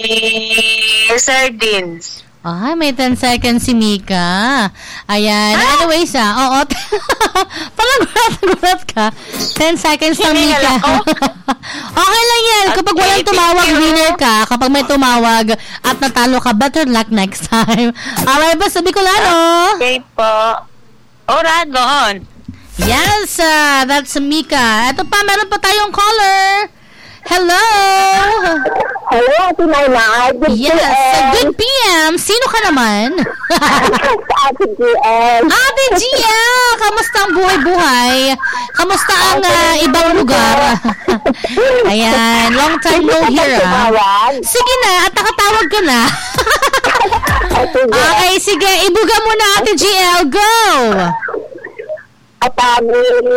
sardines. May 10 seconds si Mika. Ayan. Anyways, oo. Palagulat ka. 10 seconds na, Mika. Okay lang yan. Kapag walang tumawag, winner ka. Kapag may tumawag at natalo ka, better luck next time. Alright ba, sabi ko lang, Okay po. Oragon. Yes, that's Mika. Ito pa, meron pa tayong caller. Hello! Hello, Ate Maymar. Good PM. Sino ka naman? Ate GL. Ate GL! Kamusta ang buhay-buhay? Kamusta ang ibang lugar? Ayan, long time no hear. Sige na, at nakatawag ka na. Okay, sige. Ibuga mo na, Ate GL. Go! At